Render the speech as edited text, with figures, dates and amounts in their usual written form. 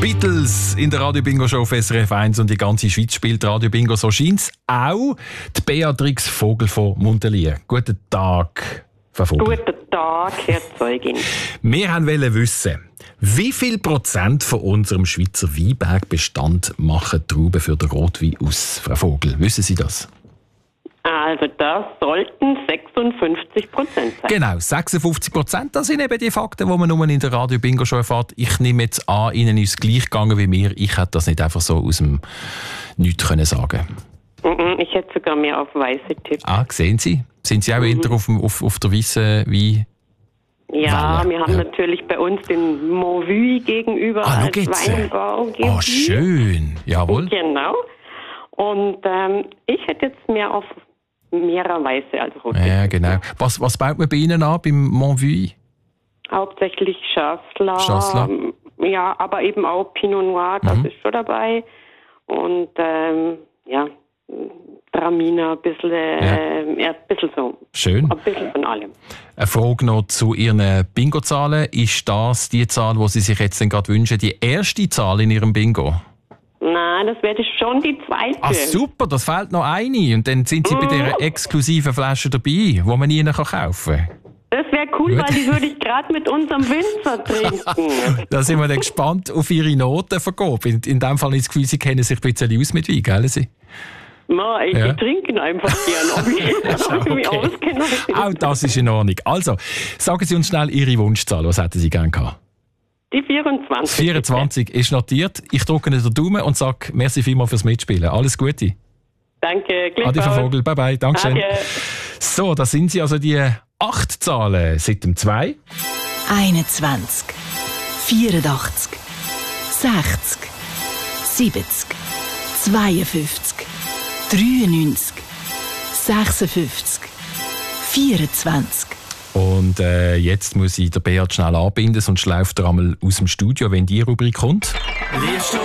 Beatles in der Radio Bingo Show auf SRF 1 und die ganze Schweiz spielt Radio Bingo. So scheint's auch die Beatrix Vogel von Muntelier. Guten Tag, Frau Vogel. Guten Tag, Herr Zeugin. Wir wollten wissen, wie viel Prozent von unserem Schweizer Weinbergbestand machen Trauben für den Rotwein aus, Frau Vogel? Wissen Sie das? Also das sollten 56% sein. Genau, 56%. Das sind eben die Fakten, die man nur in der Radio Bingo Show erfährt. Ich nehme jetzt an, Ihnen ist es gleich gegangen wie mir. Ich hätte das nicht einfach so aus dem Nichts können sagen. Ich hätte sogar mehr auf weiße Tipps. Ah, sehen Sie? Sind Sie auch eher auf der weißen Wein? Ja, wir haben natürlich bei uns den Montvue gegenüber als Weinbau. Oh, schön. Jawohl. Genau. Und ich hätte jetzt mehr auf mehrer Weiße als Rote. Ja, genau. Was baut man bei Ihnen an, beim Montvue? Hauptsächlich Chasselas. Ja, aber eben auch Pinot Noir, das ist schon dabei. Und Traminer, ein bisschen so. Schön. Ein bisschen von allem. Eine Frage noch zu Ihren Bingo-Zahlen. Ist das die Zahl, die Sie sich jetzt gerade wünschen, die erste Zahl in Ihrem Bingo? Nein, das wäre schon die zweite. Ah, super, das fehlt noch eine. Und dann sind Sie bei dieser exklusiven Flasche dabei, die man Ihnen kaufen kann. Das wäre cool, weil die würde ich gerade mit unserem Winzer trinken. Da sind wir dann gespannt auf Ihre Notenvergabe. In dem Fall ist das Gefühl, Sie kennen sich ein bisschen aus mit Wein, gell? Sie? Nein, ich trinke ihn einfach gerne. Ob ich mich auskenne. Auch das ist in Ordnung. Also, sagen Sie uns schnell Ihre Wunschzahl. Was hätten Sie gerne gehabt? Die 24. 24 ist notiert. Ich drücke Ihnen den Daumen und sage merci vielmals fürs Mitspielen. Alles Gute. Danke, gleich. Adi, Frau Vogel. Bye bye. Dankeschön. Danke. So, da sind sie also die 8 Zahlen seit dem 2. 21, 84, 60, 70, 52, 93, 56, 24. Und jetzt muss ich den Beat schnell anbinden, sonst läuft er einmal aus dem Studio, wenn die Rubrik kommt.